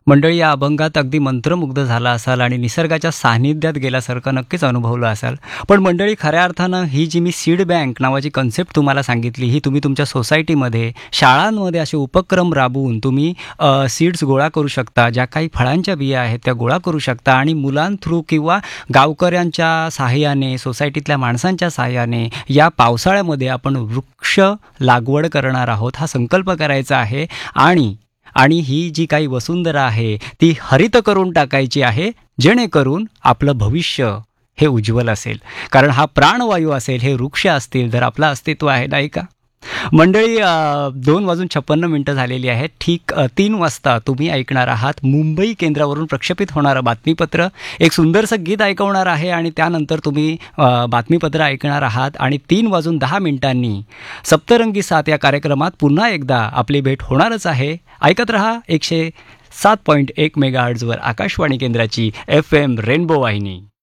मंडळी, या अभंगात अगदी मंत्रमुग्ध झाला असाल आणि निसर्गाच्या सानिध्यात गेल्यासारखं नक्कीच अनुभवलं असाल. पण मंडळी, खऱ्या अर्थानं ही जी मी सीड बँक नावाची कन्सेप्ट तुम्हाला सांगितली, ही तुम्ही तुमच्या सोसायटीमध्ये, शाळांमध्ये असे उपक्रम राबवून तुम्ही सीड्स गोळा करू शकता. ज्या काही फळांच्या बिया आहेत त्या गोळा करू शकता आणि मुलांथ्रू किंवा गावकऱ्यांच्या सहाय्याने, सोसायटीतल्या माणसांच्या सहाय्याने या पावसाळ्यामध्ये आपण वृक्ष लागवड करणार आहोत, हा संकल्प करायचा आहे. आणि आणि ही जी काही वसुंधरा आहे ती हरित करून टाकायची आहे, जेणेकरून आपलं भविष्य हे उज्ज्वल असेल. कारण हा प्राणवायू असेल, हे वृक्ष असतील तर आपलं अस्तित्व आहे, नाही का? मंडळी, 2:56 झालेली आहेत. ठीक 3 वाजता तुम्ही ऐकणार आहात मुंबई केंद्रावरून प्रक्षेपित होणारं बातमीपत्र. एक सुंदरसं गीत ऐकवणार आहे आणि त्यानंतर तुम्ही बातमीपत्र ऐकणार आहात. आणि 3:10 सप्तरंगी सात या कार्यक्रमात पुन्हा एकदा आपली भेट होणारच आहे. ऐकत रहा 107.1 मेगाहर्ट्झवर आकाशवाणी केंद्राची FM रेनबो वाहिनी.